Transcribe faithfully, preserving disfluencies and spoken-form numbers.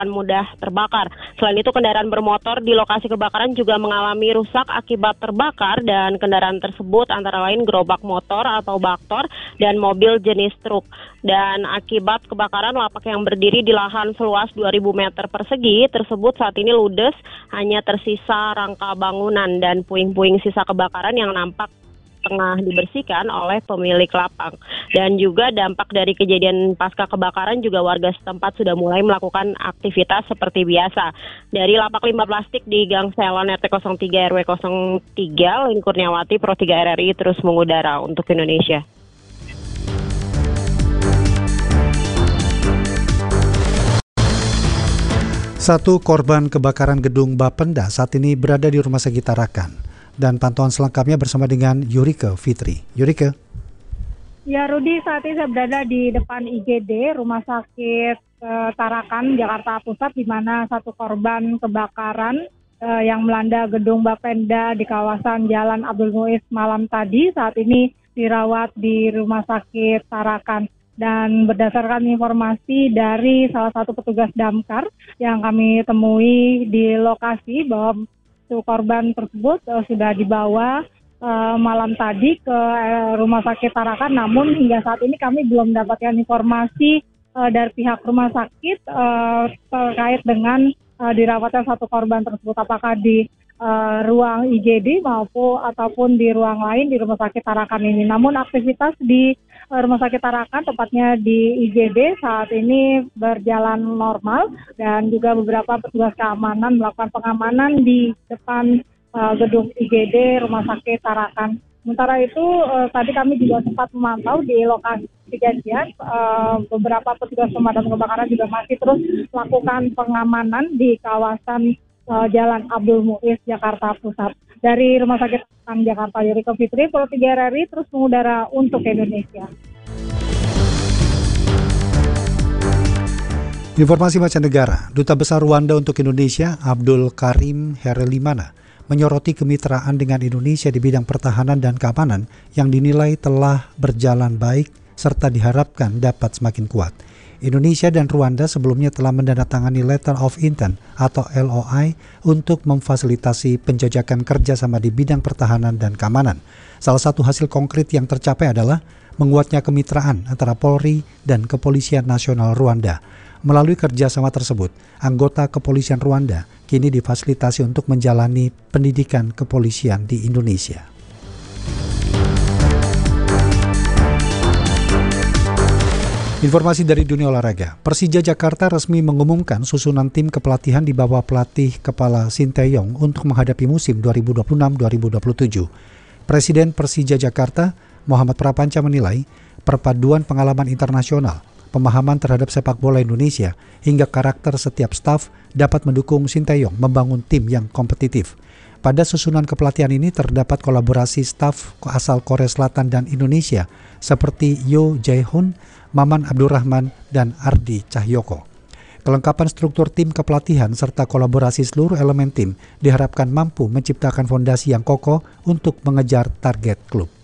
mudah terbakar. Selain itu, kendaraan bermotor di lokasi kebakaran juga mengalami rusak akibat terbakar dan kendaraan tersebut antara lain gerobak motor atau baktor dan mobil jenis truk. Dan akibat kebakaran, lapak yang berdiri di lahan seluas dua ribu meter persegi tersebut saat ini ludes, hanya tersisa rangka bangunan dan puing-puing sisa kebakaran yang nampak tengah dibersihkan oleh pemilik lapak. Dan juga dampak dari kejadian pasca kebakaran juga warga setempat sudah mulai melakukan aktivitas seperti biasa. Dari lapak limbah plastik di Gang Selon R T nol tiga R W nol tiga, Lin Kurniawati, Pro tiga R R I terus mengudara untuk Indonesia. Satu korban kebakaran gedung Bapenda saat ini berada di Rumah Sakit Tarakan. Dan pantauan selengkapnya bersama dengan Yurike Fitri. Yurike. Ya Rudi, saat ini saya berada di depan I G D Rumah Sakit eh, Tarakan, Jakarta Pusat, di mana satu korban kebakaran eh, yang melanda gedung Bapenda di kawasan Jalan Abdul Muiz malam tadi saat ini dirawat di Rumah Sakit Tarakan. Dan berdasarkan informasi dari salah satu petugas damkar yang kami temui di lokasi bahwa korban tersebut uh, sudah dibawa uh, malam tadi ke uh, Rumah Sakit Tarakan, namun hingga saat ini kami belum mendapatkan informasi uh, dari pihak rumah sakit uh, terkait dengan uh, dirawatnya satu korban tersebut, apakah di uh, ruang I G D maupun ataupun di ruang lain di Rumah Sakit Tarakan ini. Namun aktivitas di uh, Rumah Sakit Tarakan, tepatnya di I G D, saat ini berjalan normal dan juga beberapa petugas keamanan melakukan pengamanan di depan uh, gedung I G D Rumah Sakit Tarakan. Sementara itu uh, tadi kami juga sempat memantau di lokasi kejadian, uh, beberapa petugas pemadam kebakaran juga masih terus melakukan pengamanan di kawasan uh, Jalan Abdul Muiz, Jakarta Pusat. Dari Rumah Sakit Tarakan Jakarta, Yurike Fitri, Pro tiga R R I terus mengudara untuk Indonesia. Informasi mancanegara, Duta Besar Rwanda untuk Indonesia, Abdul Karim Herelimana, menyoroti kemitraan dengan Indonesia di bidang pertahanan dan keamanan yang dinilai telah berjalan baik serta diharapkan dapat semakin kuat. Indonesia dan Rwanda sebelumnya telah mendandatangani Letter of Intent atau L O I untuk memfasilitasi penjajakan kerjasama di bidang pertahanan dan keamanan. Salah satu hasil konkret yang tercapai adalah menguatnya kemitraan antara Polri dan Kepolisian Nasional Rwanda. Melalui kerjasama tersebut, anggota kepolisian Rwanda kini difasilitasi untuk menjalani pendidikan kepolisian di Indonesia. Informasi dari dunia olahraga, Persija Jakarta resmi mengumumkan susunan tim kepelatihan di bawah pelatih kepala Sinteyong untuk menghadapi musim dua ribu dua puluh enam dua ribu dua puluh tujuh. Presiden Persija Jakarta, Muhammad Prapanca, menilai perpaduan pengalaman internasional, pemahaman terhadap sepak bola Indonesia, hingga karakter setiap staf dapat mendukung Sinteyong membangun tim yang kompetitif. Pada susunan kepelatihan ini terdapat kolaborasi staf asal Korea Selatan dan Indonesia seperti Yo Jae-hoon, Maman Abdurrahman, dan Ardi Cahyoko. Kelengkapan struktur tim kepelatihan serta kolaborasi seluruh elemen tim diharapkan mampu menciptakan fondasi yang kokoh untuk mengejar target klub.